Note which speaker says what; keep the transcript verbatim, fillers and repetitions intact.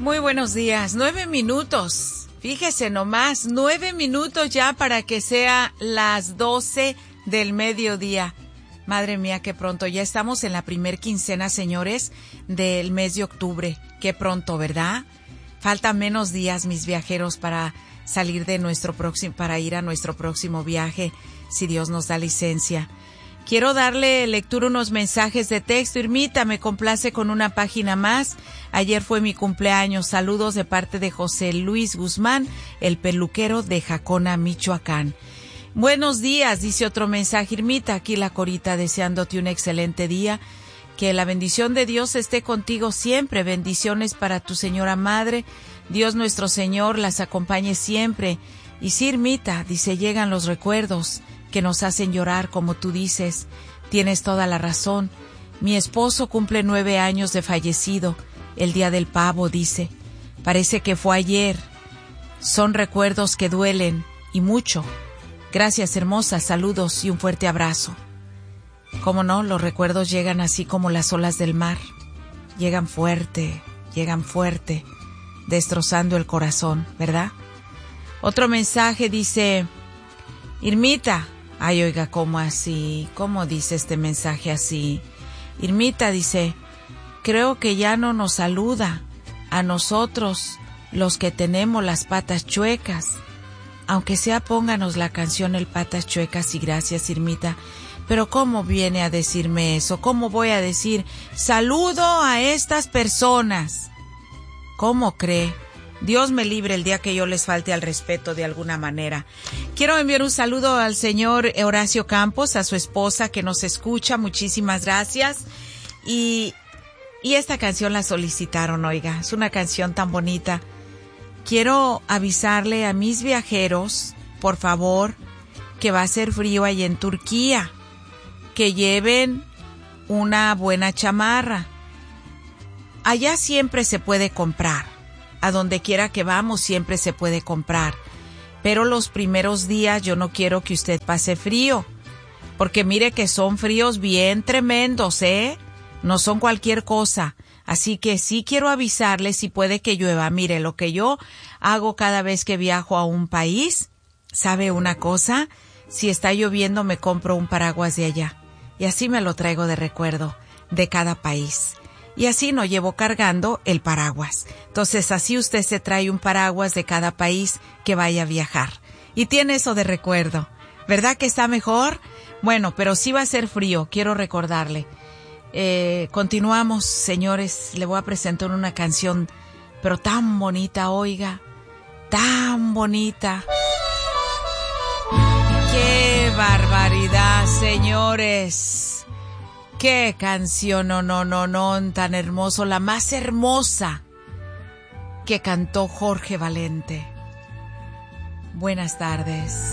Speaker 1: Muy buenos días, nueve minutos, fíjese nomás, nueve minutos ya para que sea las doce del mediodía. Madre mía, qué pronto, ya estamos en la primer quincena, señores, del mes de octubre, qué pronto, ¿verdad? Faltan menos días, mis viajeros, para salir de nuestro próximo, para ir a nuestro próximo viaje, si Dios nos da licencia. Quiero darle lectura a unos mensajes de texto. Irmita, me complace con una página más. Ayer fue mi cumpleaños. Saludos de parte de José Luis Guzmán, el peluquero de Jacona, Michoacán. Buenos días, dice otro mensaje. Irmita, aquí la Corita, deseándote un excelente día. Que la bendición de Dios esté contigo siempre. Bendiciones para tu señora madre. Dios nuestro Señor las acompañe siempre. Y sí, Irmita, dice, llegan los recuerdos que nos hacen llorar, como tú dices. Tienes toda la razón. Mi esposo cumple nueve años de fallecido, el día del pavo, dice. Parece que fue ayer. Son recuerdos que duelen, y mucho. Gracias, hermosa, saludos y un fuerte abrazo. Cómo no, los recuerdos llegan así como las olas del mar. Llegan fuerte, llegan fuerte, destrozando el corazón, ¿verdad? Otro mensaje dice, Irmita, ay, oiga, ¿cómo así? ¿Cómo dice este mensaje así? Irmita dice, creo que ya no nos saluda a nosotros, los que tenemos las patas chuecas. Aunque sea, pónganos la canción El Patas Chuecas y gracias, Irmita. Pero ¿cómo viene a decirme eso? ¿Cómo voy a decir, saludo a estas personas? ¿Cómo cree? Dios me libre el día que yo les falte al respeto de alguna manera. Quiero enviar un saludo al señor Horacio Campos, a su esposa que nos escucha. Muchísimas gracias. Y, y esta canción la solicitaron, oiga. Es una canción tan bonita. Quiero avisarle a mis viajeros, por favor, que va a ser frío ahí en Turquía. Que lleven una buena chamarra. Allá siempre se puede comprar. A donde quiera que vamos siempre se puede comprar. Pero los primeros días yo no quiero que usted pase frío. Porque mire que son fríos bien tremendos, ¿eh? No son cualquier cosa. Así que sí quiero avisarle si puede que llueva. Mire, lo que yo hago cada vez que viajo a un país, ¿sabe una cosa? Si está lloviendo me compro un paraguas de allá. Y así me lo traigo de recuerdo de cada país. Y así no llevo cargando el paraguas. Entonces así usted se trae un paraguas de cada país que vaya a viajar. Y tiene eso de recuerdo. ¿Verdad que está mejor? Bueno, pero sí va a ser frío, quiero recordarle. Eh, continuamos, señores. Le voy a presentar una canción, pero tan bonita, oiga. Tan bonita. ¡Qué barbaridad, señores! ¡Qué canción, no, no, no, no, tan hermoso! La más hermosa que cantó Jorge Valente. Buenas tardes.